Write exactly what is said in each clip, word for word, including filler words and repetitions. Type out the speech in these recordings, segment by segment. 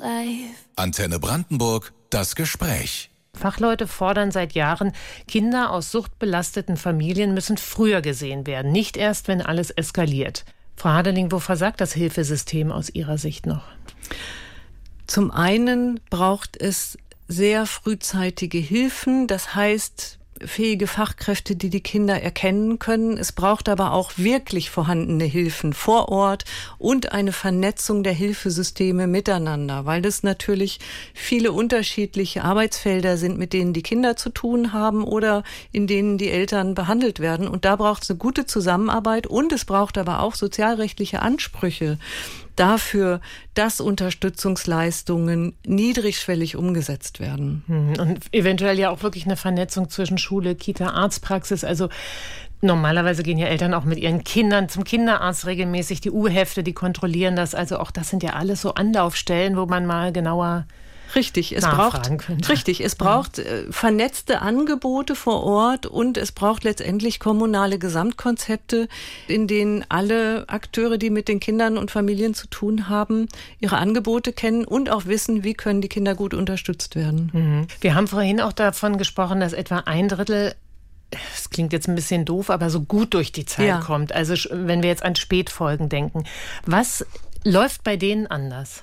life. Antenne Brandenburg, das Gespräch. Fachleute fordern seit Jahren, Kinder aus suchtbelasteten Familien müssen früher gesehen werden, nicht erst, wenn alles eskaliert. Frau Hadeling, wo versagt das Hilfesystem aus Ihrer Sicht noch? Zum einen braucht es sehr frühzeitige Hilfen, das heißt fähige Fachkräfte, die die Kinder erkennen können. Es braucht aber auch wirklich vorhandene Hilfen vor Ort und eine Vernetzung der Hilfesysteme miteinander, weil das natürlich viele unterschiedliche Arbeitsfelder sind, mit denen die Kinder zu tun haben oder in denen die Eltern behandelt werden. Und da braucht es eine gute Zusammenarbeit und es braucht aber auch sozialrechtliche Ansprüche dafür, dass Unterstützungsleistungen niedrigschwellig umgesetzt werden. Und eventuell ja auch wirklich eine Vernetzung zwischen Schule, Kita, Arztpraxis. Also normalerweise gehen ja Eltern auch mit ihren Kindern zum Kinderarzt regelmäßig. Die U-Hefte, die kontrollieren das. Also auch das sind ja alles so Anlaufstellen, wo man mal genauer Richtig, es braucht, richtig, es braucht äh, vernetzte Angebote vor Ort und es braucht letztendlich kommunale Gesamtkonzepte, in denen alle Akteure, die mit den Kindern und Familien zu tun haben, ihre Angebote kennen und auch wissen, wie können die Kinder gut unterstützt werden. Mhm. Wir haben vorhin auch davon gesprochen, dass etwa ein Drittel, das klingt jetzt ein bisschen doof, aber so gut durch die Zeit ja. kommt. Also wenn wir jetzt an Spätfolgen denken. Was läuft bei denen anders?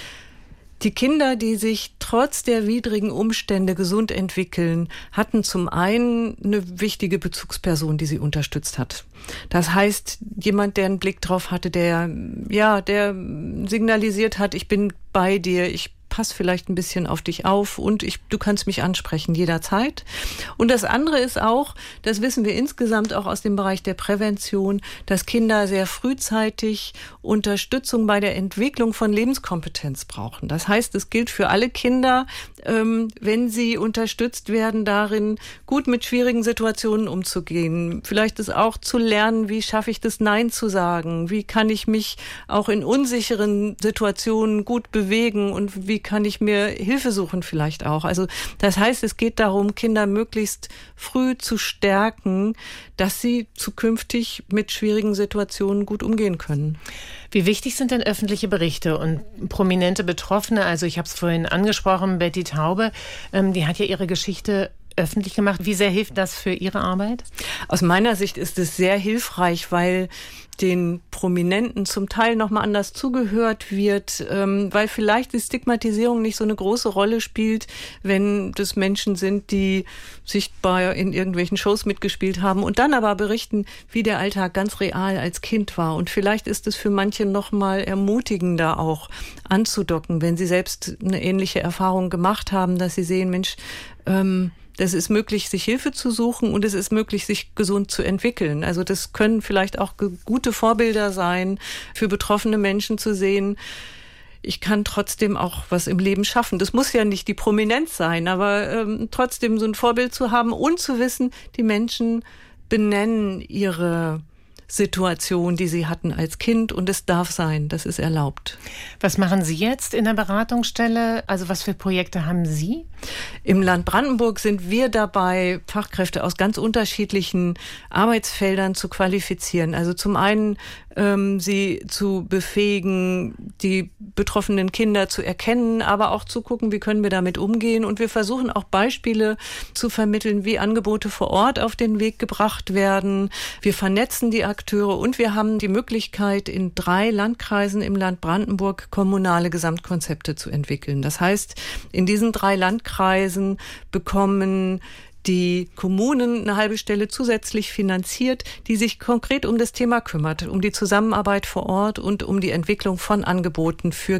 Die Kinder, die sich trotz der widrigen Umstände gesund entwickeln, hatten zum einen eine wichtige Bezugsperson, die sie unterstützt hat. Das heißt, jemand, der einen Blick drauf hatte, der, ja, der signalisiert hat, ich bin bei dir, ich pass vielleicht ein bisschen auf dich auf und ich, du kannst mich ansprechen jederzeit. Und das andere ist auch, das wissen wir insgesamt auch aus dem Bereich der Prävention, dass Kinder sehr frühzeitig Unterstützung bei der Entwicklung von Lebenskompetenz brauchen. Das heißt, es gilt für alle Kinder, ähm, wenn sie unterstützt werden darin, gut mit schwierigen Situationen umzugehen. Vielleicht ist auch zu lernen, wie schaffe ich das, Nein zu sagen? Wie kann ich mich auch in unsicheren Situationen gut bewegen und wie kann ich mir Hilfe suchen vielleicht auch. Also das heißt, es geht darum, Kinder möglichst früh zu stärken, dass sie zukünftig mit schwierigen Situationen gut umgehen können. Wie wichtig sind denn öffentliche Berichte und prominente Betroffene? Also ich habe es vorhin angesprochen, Betty Taube, ähm, die hat ja ihre Geschichte öffentlich gemacht. Wie sehr hilft das für Ihre Arbeit? Aus meiner Sicht ist es sehr hilfreich, weil den Prominenten zum Teil nochmal anders zugehört wird, ähm, weil vielleicht die Stigmatisierung nicht so eine große Rolle spielt, wenn das Menschen sind, die sichtbar in irgendwelchen Shows mitgespielt haben und dann aber berichten, wie der Alltag ganz real als Kind war. Und vielleicht ist es für manche nochmal ermutigender auch anzudocken, wenn sie selbst eine ähnliche Erfahrung gemacht haben, dass sie sehen, Mensch, ähm, das ist möglich, sich Hilfe zu suchen und es ist möglich, sich gesund zu entwickeln. Also das können vielleicht auch gute Vorbilder sein, für betroffene Menschen zu sehen, ich kann trotzdem auch was im Leben schaffen. Das muss ja nicht die Prominenz sein, aber ähm, trotzdem so ein Vorbild zu haben und zu wissen, die Menschen benennen ihre Situation, die sie hatten als Kind und es darf sein, das ist erlaubt. Was machen Sie jetzt in der Beratungsstelle? Also was für Projekte haben Sie? Im Land Brandenburg sind wir dabei, Fachkräfte aus ganz unterschiedlichen Arbeitsfeldern zu qualifizieren. Also zum einen ähm, sie zu befähigen, die betroffenen Kinder zu erkennen, aber auch zu gucken, wie können wir damit umgehen. Und wir versuchen auch Beispiele zu vermitteln, wie Angebote vor Ort auf den Weg gebracht werden. Wir vernetzen die Akteure und wir haben die Möglichkeit, in drei Landkreisen im Land Brandenburg kommunale Gesamtkonzepte zu entwickeln. Das heißt, in diesen drei Landkreisen bekommen die Kommunen eine halbe Stelle zusätzlich finanziert, die sich konkret um das Thema kümmert, um die Zusammenarbeit vor Ort und um die Entwicklung von Angeboten für